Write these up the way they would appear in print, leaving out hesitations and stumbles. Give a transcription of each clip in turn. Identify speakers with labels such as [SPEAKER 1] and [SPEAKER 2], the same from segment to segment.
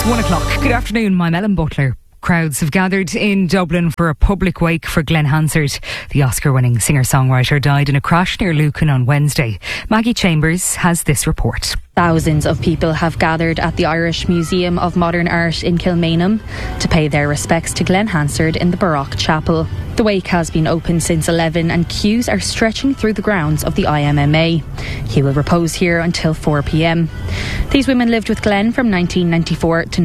[SPEAKER 1] 1 o'clock. Good afternoon, I'm Ellen Butler. Crowds have gathered in Dublin for a public wake for Glenn Hansard. The Oscar-winning singer-songwriter died in a crash near Lucan on Wednesday. Maggie Chambers has this report.
[SPEAKER 2] Thousands of people have gathered at the Irish Museum of Modern Art in Kilmainham to pay their respects to Glenn Hansard in the Baroque Chapel. The wake has been open since 11 and queues are stretching through the grounds of the IMMA. He will repose here until 4 p.m. These women lived with Glenn from 1994 to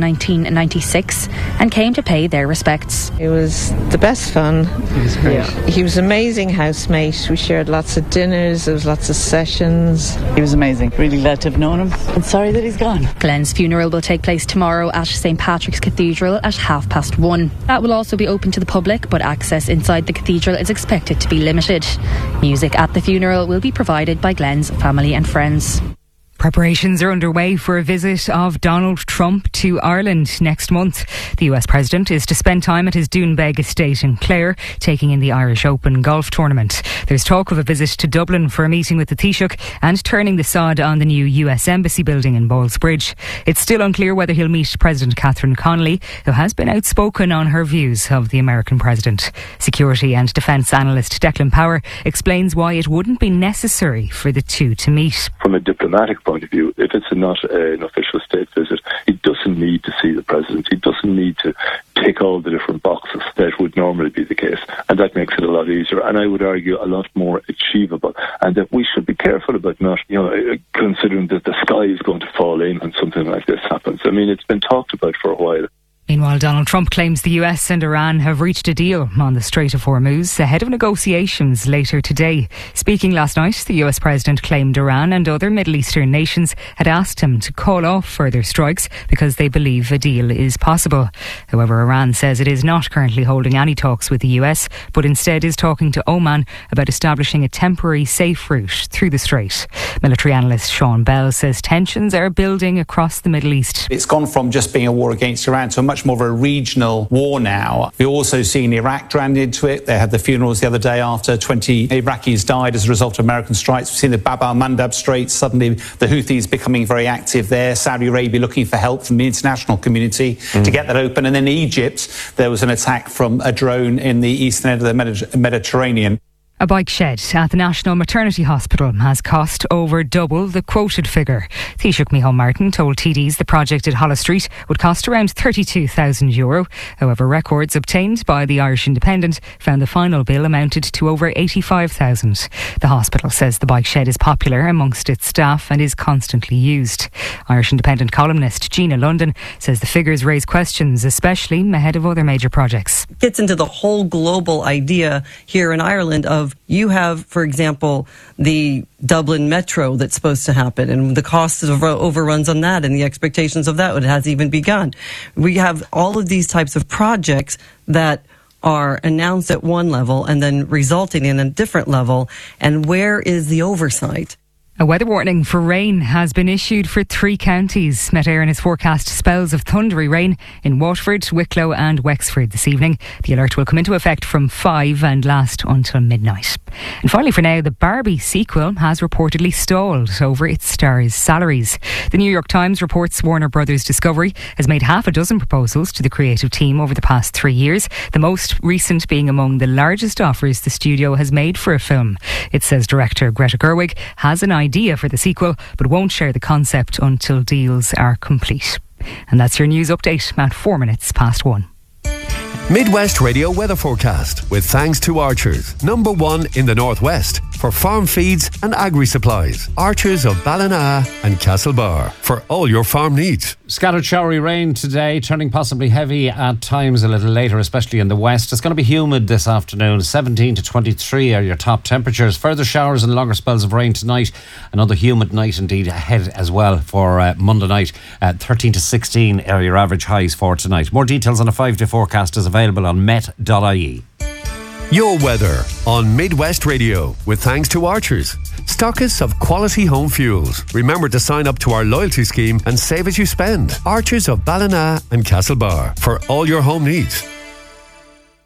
[SPEAKER 2] 1996 and came to pay their respects.
[SPEAKER 3] It was the best fun.
[SPEAKER 4] He was great.
[SPEAKER 3] Yeah. He was an amazing housemate. We shared lots of dinners, there was lots of sessions.
[SPEAKER 4] He was amazing. Really glad to have known him. I'm sorry that he's gone.
[SPEAKER 2] Glenn's funeral will take place tomorrow at St Patrick's Cathedral at 1:30. That will also be open to the public, but access inside the cathedral is expected to be limited. Music at the funeral will be provided by Glenn's family and friends.
[SPEAKER 1] Preparations are underway for a visit of Donald Trump to Ireland next month. The US President is to spend time at his Doonbeg estate in Clare, taking in the Irish Open golf tournament. There's talk of a visit to Dublin for a meeting with the Taoiseach and turning the sod on the new US Embassy building in Ballsbridge. It's still unclear whether he'll meet President Catherine Connolly, who has been outspoken on her views of the American president. Security and defence analyst Declan Power explains why it wouldn't be necessary for the two to meet.
[SPEAKER 5] From a diplomatic point of view, if it's not an official state visit, he doesn't need to see the president. He doesn't need to tick all the different boxes that would normally be the case, and that makes it a lot easier, and I would argue a lot more achievable, and that we should be careful about not, considering that the sky is going to fall in when something like this happens. I mean, it's been talked about for a while.
[SPEAKER 1] Meanwhile, Donald Trump claims the US and Iran have reached a deal on the Strait of Hormuz ahead of negotiations later today. Speaking last night, the US President claimed Iran and other Middle Eastern nations had asked him to call off further strikes because they believe a deal is possible. However, Iran says it is not currently holding any talks with the US, but instead is talking to Oman about establishing a temporary safe route through the strait. Military analyst Sean Bell says tensions are building across the Middle East.
[SPEAKER 6] It's gone from just being a war against Iran to a much more of a regional war now. We're also seeing Iraq dragged into it. They had the funerals the other day after 20 Iraqis died as a result of American strikes. We've seen the Bab al-Mandab Strait, suddenly the Houthis becoming very active there. Saudi Arabia looking for help from the international community to get that open. And then Egypt, there was an attack from a drone in the eastern end of the Mediterranean.
[SPEAKER 1] A bike shed at the National Maternity Hospital has cost over double the quoted figure. Taoiseach Micheál Martin told TDs the project at Holles Street would cost around €32,000. However, records obtained by the Irish Independent found the final bill amounted to over €85,000. The hospital says the bike shed is popular amongst its staff and is constantly used. Irish Independent columnist Gina London says the figures raise questions, especially ahead of other major projects.
[SPEAKER 7] It gets into the whole global idea here in Ireland of you have, for example, the Dublin Metro that's supposed to happen and the cost of overruns on that and the expectations of that. It hasn't even begun. We have all of these types of projects that are announced at one level and then resulting in a different level. And where is the oversight?
[SPEAKER 1] A weather warning for rain has been issued for 3 counties. Met Éireann has forecast spells of thundery rain in Waterford, Wicklow and Wexford this evening. The alert will come into effect from 5 and last until midnight. And finally for now, the Barbie sequel has reportedly stalled over its stars' salaries. The New York Times reports Warner Brothers Discovery has made half a dozen proposals to the creative team over the past 3 years, the most recent being among the largest offers the studio has made for a film. It says director Greta Gerwig has an idea for the sequel but won't share the concept until deals are complete. And that's your news update at 4 minutes past 1.
[SPEAKER 8] Midwest Radio weather forecast with thanks to Archers, #1 in the Northwest for farm feeds and agri-supplies. Archers of Ballina and Castlebar for all your farm needs.
[SPEAKER 9] Scattered showery rain today, turning possibly heavy at times a little later, especially in the west. It's going to be humid this afternoon. 17 to 23 are your top temperatures. Further showers and longer spells of rain tonight. Another humid night indeed ahead as well for Monday night. 13 to 16 are your average highs for tonight. More details on a 5-day forecast is available on met.ie.
[SPEAKER 8] Your weather on Midwest Radio with thanks to Archers, stockists of quality home fuels. Remember to sign up to our loyalty scheme and save as you spend. Archers of Ballina and Castlebar for all your home needs.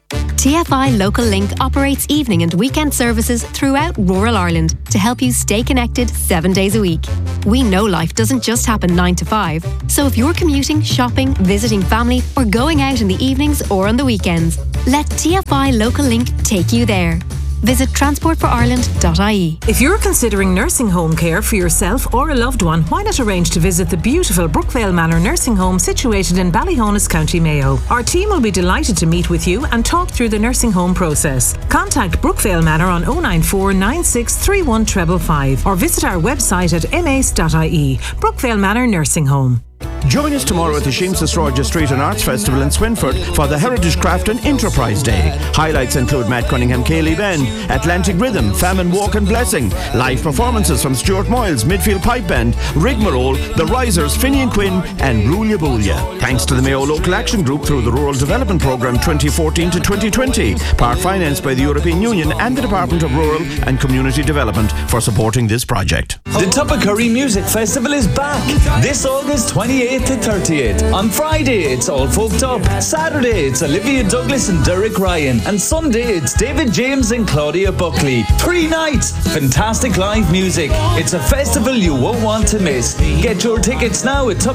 [SPEAKER 10] TFI Local Link operates evening and weekend services throughout rural Ireland to help you stay connected 7 days a week. We know life doesn't just happen 9 to 5, so if you're commuting, shopping, visiting family, or going out in the evenings or on the weekends, let TFI Local Link take you there. Visit transportforireland.ie.
[SPEAKER 11] If you're considering nursing home care for yourself or a loved one, why not arrange to visit the beautiful Brookvale Manor Nursing Home situated in Ballyhonus, County Mayo. Our team will be delighted to meet with you and talk through the nursing home process. Contact Brookvale Manor on 094 9631 555 or visit our website at mace.ie. Brookvale Manor Nursing Home.
[SPEAKER 12] Join us tomorrow at the Seamses Roger Street and Arts Festival in Swinford for the Heritage Craft and Enterprise Day. Highlights include Matt Cunningham Cayley Band, Atlantic Rhythm, Famine Walk and Blessing, live performances from Stuart Moyles, Midfield Pipe Band, Rigmarole, The Risers, Finian Quinn and Rulia Boolia. Thanks to the Mayo Local Action Group through the Rural Development Programme 2014 to 2020, part financed by the European Union and the Department of Rural and Community Development for supporting this project.
[SPEAKER 13] The Tubbercurry Music Festival is back this August 28th to 30th. On Friday it's All Folked Up, Saturday it's Olivia Douglas and Derek Ryan, and Sunday it's David James and Claudia Buckley. 3 nights, fantastic live music. It's a festival you won't want to miss. Get your tickets now at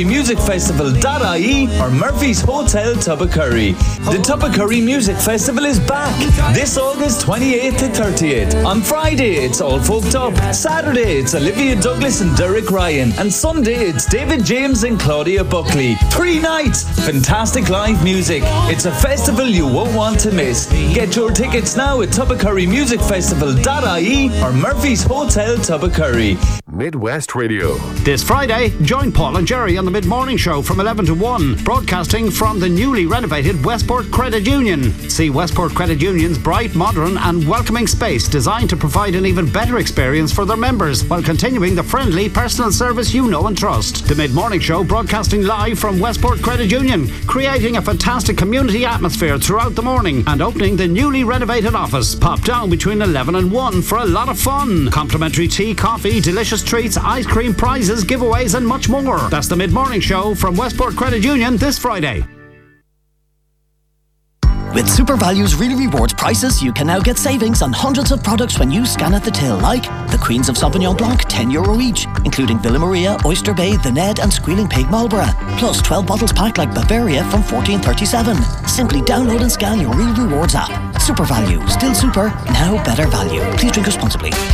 [SPEAKER 13] tubbercurrymusicfestival.ie or Murphy's Hotel Tubbercurry. The Tubbercurry Music Festival is back this August 28th to 30th. On Friday it's All Folked Up, Saturday it's Olivia Douglas and Derek Ryan, and Sunday it's David James and Claudia Buckley. 3 nights, fantastic live music. It's a festival you won't want to miss. Get your tickets now at tubbercurrymusicfestival.ie or Murphy's Hotel Tubbercurry.
[SPEAKER 8] Midwest Radio.
[SPEAKER 14] This Friday, join Paul and Jerry on the Mid-Morning Show from 11 to 1, broadcasting from the newly renovated Westport Credit Union. See Westport Credit Union's bright, modern and welcoming space designed to provide an even better experience for their members while continuing the friendly personal service you know and trust. The Mid-Morning Show broadcasting live from Westport Credit Union, creating a fantastic community atmosphere throughout the morning and opening the newly renovated office. Pop down between 11 and 1 for a lot of fun. Complimentary tea, coffee, delicious treats, ice cream, prizes, giveaways and much more. That's the Mid-Morning Show from Westport Credit Union this Friday.
[SPEAKER 15] With Super Values Really Rewards prices, you can now get savings on hundreds of products when you scan at the till, like the Queens of Sauvignon Blanc, €10 each, including Villa Maria, Oyster Bay, The Ned and Squealing Pig Marlborough, plus 12 bottles packed like Bavaria from $14.37. Simply download and scan your Real Rewards app. Super Value, still super, now better value. Please drink responsibly.